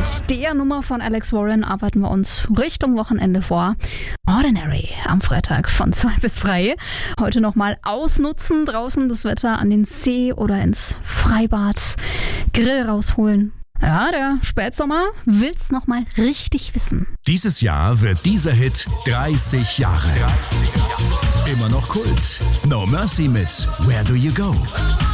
Mit der Nummer von Alex Warren arbeiten wir uns Richtung Wochenende vor. Ordinary am Freitag von 2 bis 3. Heute nochmal ausnutzen, draußen das Wetter an den See oder ins Freibad. Grill rausholen. Ja, der Spätsommer will's nochmal richtig wissen. Dieses Jahr wird dieser Hit 30 Jahre. Immer noch Kult. No Mercy mit Where Do You Go?